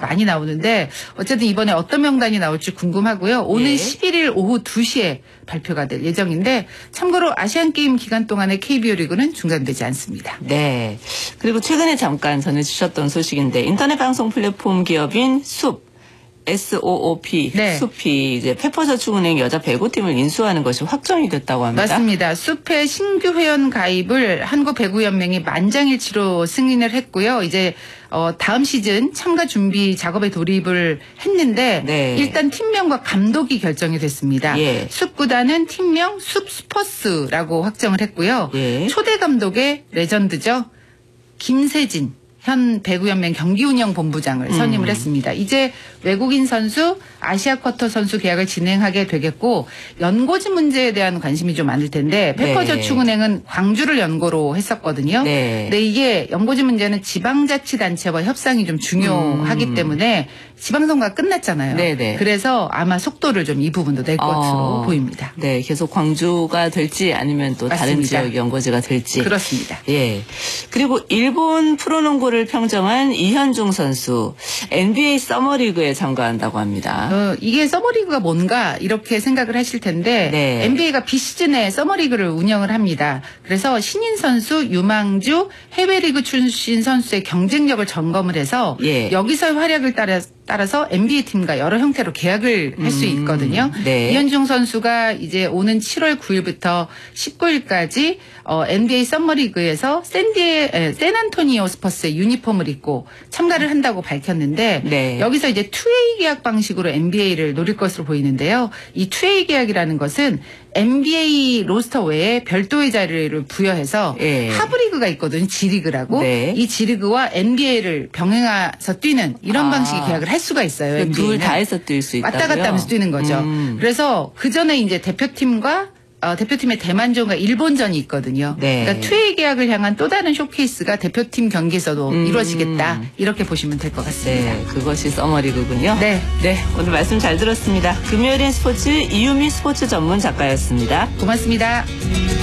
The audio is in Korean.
많이 나오는데 어쨌든 이번에 어떤 명단이 나올지 궁금하고요. 오는 11일 오후 2시에 발표가 될 예정인데 참고로 아시안게임 기간 동안의 KBO 리그는 중단되지 않습니다. 네. 그리고 최근에 잠깐 전해주셨던 소식인데 인터넷 방송 플랫폼 기업인 SOOP, 네. 숲이 이제 페퍼저축은행 여자 배구팀을 인수하는 것이 확정이 됐다고 합니다. 맞습니다. 숲의 신규 회원 가입을 한국배구연맹이 만장일치로 승인을 했고요. 이제 다음 시즌 참가 준비 작업에 돌입을 했는데 네. 일단 팀명과 감독이 결정이 됐습니다. 예. 숲 구단은 팀명 숲스퍼스라고 확정을 했고요. 예. 초대 감독의 레전드죠. 김세진 현 배구연맹 경기운영본부장을 선임을 했습니다. 이제 외국인 선수, 아시아 쿼터 선수 계약을 진행하게 되겠고 연고지 문제에 대한 관심이 좀 많을 텐데 페퍼저축은행은 광주를 연고로 했었거든요. 네. 근데 이게 연고지 문제는 지방자치단체와 협상이 좀 중요하기 때문에 지방선거가 끝났잖아요. 네네. 그래서 아마 속도를 좀 이 부분도 낼 것으로 보입니다. 네, 계속 광주가 될지 아니면 또 다른 맞습니다. 지역 연고지가 될지. 그렇습니다. 예. 그리고 일본 프로농구를 평정한 이현중 선수 NBA 서머리그에 참가한다고 합니다. 이게 서머리그가 뭔가 이렇게 생각을 하실 텐데 네. NBA가 비시즌에 서머리그를 운영을 합니다. 그래서 신인 선수, 유망주, 해외리그 출신 선수의 경쟁력을 점검을 해서 예. 여기서의 활약을 따라서 NBA 팀과 여러 형태로 계약을 할 수 있거든요. 네. 이현중 선수가 이제 오는 7월 9일부터 19일까지 NBA 서머리그에서 샌안토니오 스퍼스의 유니폼을 입고 참가를 한다고 밝혔는데 네. 여기서 이제 투웨이 계약 방식으로 NBA를 노릴 것으로 보이는데요. 이 투웨이 계약이라는 것은 NBA 로스터 외에 별도의 자리를 부여해서 예. 하브리그가 있거든요. G리그라고. 네. 이 G리그와 NBA를 병행해서 뛰는 이런 방식의 계약을 할 수가 있어요. NBA는. 둘 다 해서 뛸 수 있다고요? 왔다 갔다 하면서 뛰는 거죠. 그래서 그 전에 이제 대표팀과 대표팀의 대만전과 일본전이 있거든요. 네. 그러니까 투웨이 계약을 향한 또 다른 쇼케이스가 대표팀 경기에서도 이루어지겠다. 이렇게 보시면 될 것 같습니다. 네, 그것이 서머리그군요. 네. 네, 오늘 말씀 잘 들었습니다. 금요일엔 스포츠 이유미 스포츠 전문 작가였습니다. 고맙습니다.